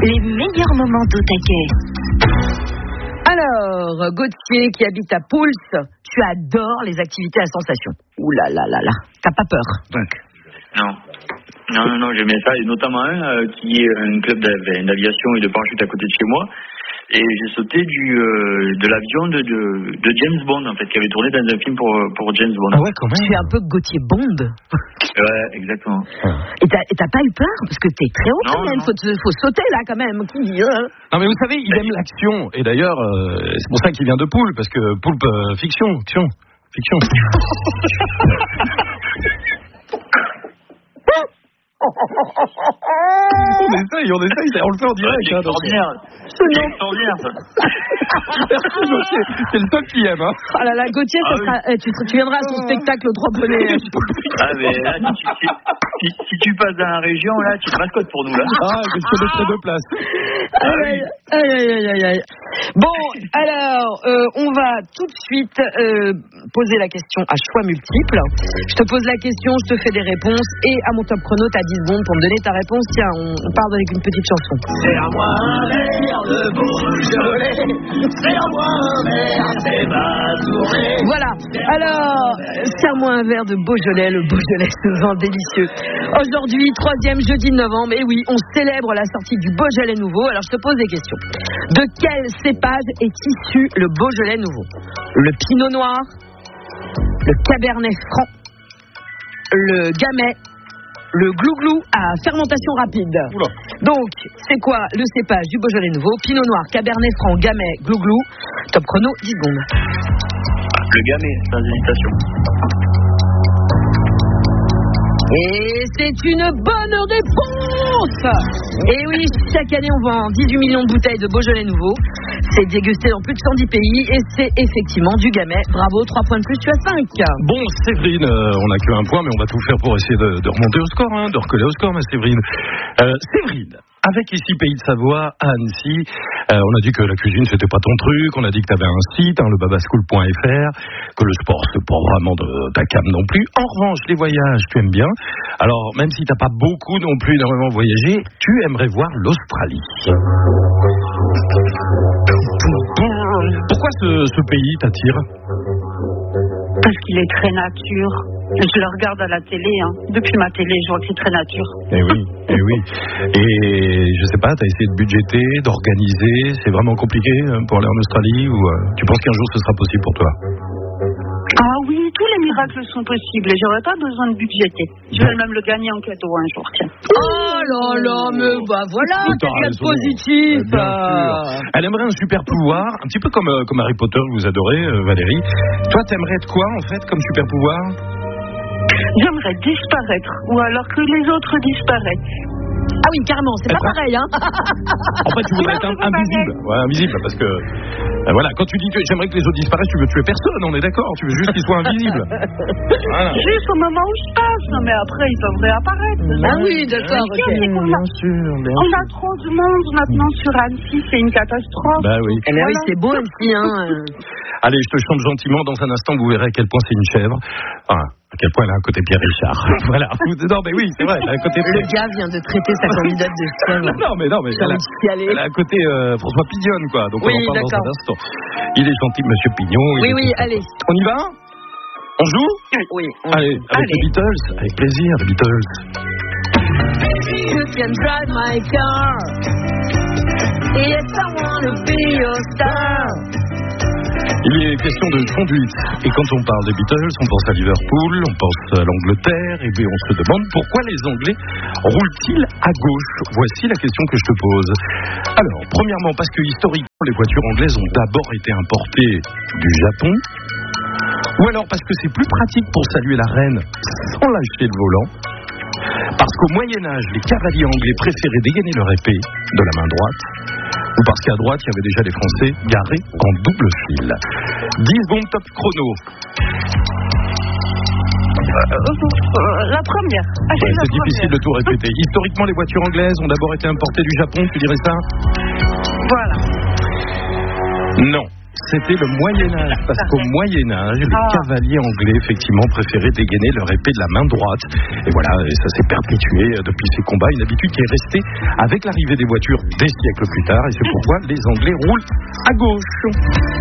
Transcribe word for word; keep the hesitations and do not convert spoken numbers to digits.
Les meilleurs moments d'Au Taquet. Alors, Gauthier qui habite à Pouls, tu adores les activités à sensation. Ouh là là là là, t'as pas peur? Donc. Non. Non, non, non, j'aimais ça, et notamment un euh, qui est un club d'av- d'aviation et de parachute à côté de chez moi. Et j'ai sauté du, euh, de l'avion de, de, de James Bond, en fait, qui avait tourné dans un film pour, pour James Bond. Ah ouais, quand même. Tu es un peu Gauthier Bond. Ouais, exactement. Et t'as, et t'as pas eu peur? Parce que t'es très haut Non, quand même, non. faut, te- faut sauter là quand même. Qui dit, hein? Non mais vous savez, il aime l'action. Et d'ailleurs, euh, c'est pour ça qu'il vient de Poulpe, parce que Poulpe, euh, fiction, fiction, fiction. on essaye, on essaye, on le fait en direct. C'est Hein, donc. extraordinaire. C'est extraordinaire, ça. Merci Gauthier, c'est le seul qui aime. Hein. Oh là là, Gauthier, ça Ah sera, eh, tu, tu viendras à son spectacle aux Trois Poneys. Ah, mais là, si, si, si, si tu passes dans la région, là, tu te mascottes pour nous, là. Ah, je te mettrai deux places. Aïe, aïe, aïe, aïe, aïe. Bon, alors, euh, on va tout de suite euh, poser la question à choix multiples. Je te pose la question, je te fais des réponses, et à mon top chrono, t'as dix secondes pour me donner ta réponse. Tiens, on, on part avec une petite chanson. C'est à moi un verre de Beaujolais, c'est à moi un verre des Bazourés. Voilà, alors, euh, serre-moi un verre de Beaujolais, le Beaujolais se vend délicieux. Aujourd'hui, troisième jeudi de novembre, et oui, on célèbre la sortie du Beaujolais nouveau. Alors, je te pose des questions. De quel cépage est issu le Beaujolais nouveau? Le Pinot Noir, le Cabernet Franc, le Gamay, le Glouglou à fermentation rapide. Oula. Donc, c'est quoi le cépage du Beaujolais nouveau? Pinot Noir, Cabernet Franc, Gamay, Glouglou. Top chrono, dix secondes. Le gamet, sans hésitation. Et c'est une bonne réponse. Et oui, chaque année on vend dix-huit millions de bouteilles de Beaujolais nouveau. C'est dégusté dans plus de cent dix pays et c'est effectivement du Gamay. Bravo, trois points de plus, tu as cinq. Bon, Séverine, euh, on n'a que un point, mais on va tout faire pour essayer de, de remonter au score, hein, de recoller au score, ma Séverine. Euh, Séverine, avec ici Pays de Savoie, à Annecy, euh, on a dit que la cuisine c'était pas ton truc, on a dit que tu avais un site, hein, le babaschool point f r, que le sport c'est pas vraiment de ta cam non plus. En revanche, les voyages, tu aimes bien. Alors, même si t'as pas beaucoup non plus énormément voyagé, tu aimerais voir l'Australie. Pourquoi ce, ce pays t'attire? Parce qu'il est très nature. Je le regarde à la télé, hein. Depuis ma télé, je vois que c'est très nature. Eh oui, eh oui. Et je sais pas, t'as essayé de budgéter, d'organiser, c'est vraiment compliqué pour aller en Australie ou euh, tu penses qu'un jour ce sera possible pour toi? Ah oui, tous les miracles sont possibles et j'aurais pas besoin de budgéter. Je vais même le gagner en cadeau un jour, tiens. Oh là là, mais bah voilà, T'as quelqu'un de raison. positif. Bien sûr. Elle aimerait un super pouvoir, un petit peu comme, euh, comme Harry Potter que vous adorez, euh, Valérie. Toi, t'aimerais être quoi, en fait, comme super pouvoir? J'aimerais disparaître ou alors que les autres disparaissent. Ah oui, carrément, c'est pas D'accord. pareil, hein. En fait, tu voudrais être un- invisible. Ouais, invisible, parce que... euh, voilà, quand tu dis que j'aimerais que les autres disparaissent, tu veux tuer personne, on est d'accord. Tu veux juste qu'ils soient invisibles. Voilà. Juste au moment où je passe, non, mais après ils peuvent réapparaître. Ah oui, d'accord, Mais ok. c'est qu'on a- sûr, bien On a trop de monde maintenant sur Annecy, c'est une catastrophe. Bah oui. Eh bien oui, Voilà. c'est beau aussi, hein. euh. Allez, je te chante gentiment. Dans un instant, vous verrez à quel point c'est une chèvre. Enfin, à quel point elle a un côté Pierre Richard. Voilà. Non, mais oui, c'est vrai. Elle a un côté. Le gars vient de traiter sa candidate de chèvre. Non, mais non, mais J'ai elle a, envie de chialer. elle a un côté euh, François Pignonne, quoi. Donc Oui, on en parle dans d'accord. un instant. Il est gentil, Monsieur Pignon. il Oui, est oui, tout- allez. On y va? On joue? Oui. Allez, avec Allez. les Beatles. Avec plaisir, les Beatles. You can drive my car. Yes, I wanna be your star. Il est question de conduite. Et quand on parle des Beatles, on pense à Liverpool, on pense à l'Angleterre, et bien on se demande pourquoi les Anglais roulent-ils à gauche? Voici la question que je te pose. Alors, premièrement, parce que historiquement, les voitures anglaises ont d'abord été importées du Japon, ou alors parce que c'est plus pratique pour saluer la reine sans lâcher le volant, parce qu'au Moyen-Âge, les cavaliers anglais préféraient dégainer leur épée de la main droite, ou parce qu'à droite, il y avait déjà des Français garés en double fil. dix secondes top chrono. Euh, la première. Ah, Ouais, la c'est première. difficile de tout répéter. Historiquement, les voitures anglaises ont d'abord été importées du Japon, tu dirais ça? Voilà. Non. c'était le Moyen-Âge, parce qu'au Moyen-Âge, les Ah. cavaliers anglais, effectivement, préféraient dégainer leur épée de la main droite. Et voilà, et ça s'est perpétué depuis ces combats, une habitude qui est restée avec l'arrivée des voitures des siècles plus tard, et c'est pourquoi les Anglais roulent à gauche.